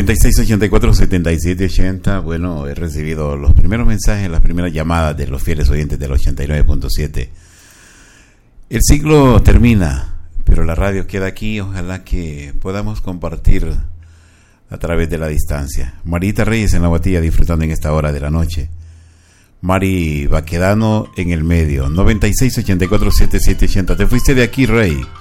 9684-7780. Bueno, he recibido los primeros mensajes, las primeras llamadas de los fieles oyentes del 89.7. El ciclo termina, pero la radio queda aquí. Ojalá que podamos compartir a través de la distancia. Marita Reyes en la Guatilla disfrutando en esta hora de la noche. Mari Baquedano en el medio. 9684-7780. Te fuiste de aquí, Rey.